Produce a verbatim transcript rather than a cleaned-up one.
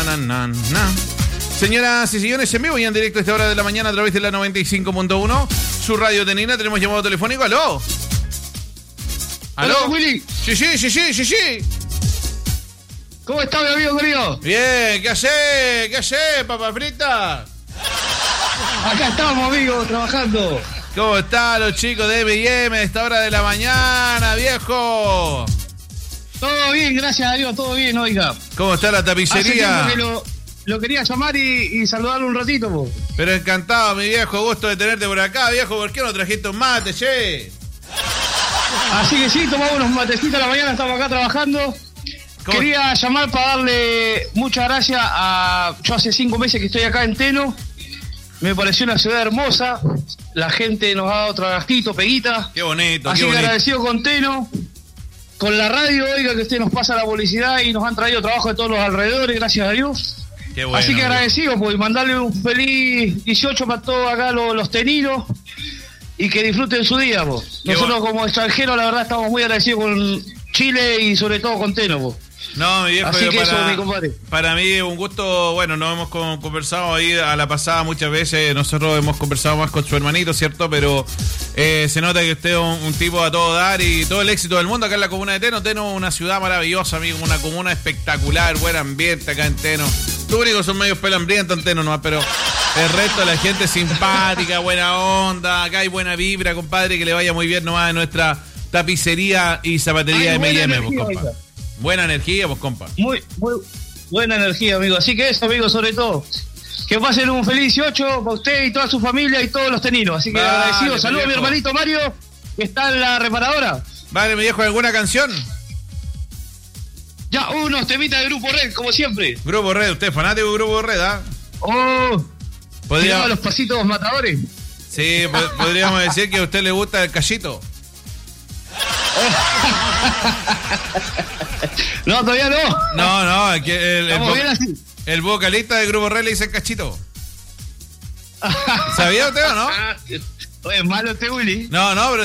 na, na, na. Señoras y señores, en vivo y en directo a esta hora de la mañana a través de la noventa y cinco punto uno, su radio Tenina. Tenemos llamado telefónico. ¿Aló? ¿Aló? Hola, Willy. Sí, sí, sí, sí, sí, sí. ¿Cómo está, mi amigo querido? Bien, ¿qué hace? ¿Qué hace, papa frita? Acá estamos, amigo, trabajando. ¿Cómo están los chicos de M y M a esta hora de la mañana, viejo? Todo bien, gracias a Dios, todo bien, oiga. ¿Cómo está la tapicería? Hace tiempo que lo, lo quería llamar y, y saludarlo un ratito, po. Pero encantado, mi viejo, gusto de tenerte por acá, viejo. ¿Por qué no trajiste un mate, che? Así que sí, tomamos unos matecitos a la mañana, estamos acá trabajando. ¿Cómo? Quería llamar para darle muchas gracias a... Yo hace cinco meses que estoy acá en Teno. Me pareció una ciudad hermosa. La gente nos ha dado trabajito, peguita. Qué bonito, Así qué que bonito. agradecido con Teno. Con la radio, oiga, que usted nos pasa la publicidad y nos han traído trabajo de todos los alrededores, gracias a Dios. Qué bueno. Así que agradecido, pues, mandarle un feliz dieciocho para todos acá los, los teninos y que disfruten su día, pues. Qué Nosotros bueno. como extranjeros, la verdad, estamos muy agradecidos con Chile y sobre todo con Teno, pues. No, mi viejo, Así yo que para, eso, mi compadre. para mí es un gusto. Bueno, nos hemos con- conversado ahí a la pasada muchas veces. Nosotros hemos conversado más con su hermanito, ¿cierto? Pero eh, se nota que usted es un, un tipo a todo dar y todo el éxito del mundo acá en la comuna de Teno. Teno es una ciudad maravillosa, amigo, una comuna espectacular, buen ambiente acá en Teno. Lo único son medios pelambrientos en Teno nomás, pero el resto, la gente es simpática, buena onda. Acá hay buena vibra, compadre, que le vaya muy bien nomás en nuestra tapicería y zapatería Ay, de M y buena M, pues, energía, compa. oiga. Buena energía, pues, compa. Muy, muy buena energía, amigo. Así que eso, amigo, sobre todo. Que pasen un feliz dieciocho para usted y toda su familia y todos los teninos. Así que Vale, agradecido. pues, Saludos a mi viejo. hermanito Mario, que está en la reparadora. Vale, mi viejo, ¿alguna canción? Ya, unos temitas de Grupo Red, como siempre. Grupo Red, usted es fanático de Grupo Red, ¿ah? Oh, Podría- tiraba los pasitos matadores. Sí, po- podríamos decir que a usted le gusta el cachito. No, todavía no. No, no, es que el, el, Estamos vo- bien así. el vocalista de Grupo Red le dice cachito. ¿Sabía usted o no? Oye, es malo este Willy. No, no, pero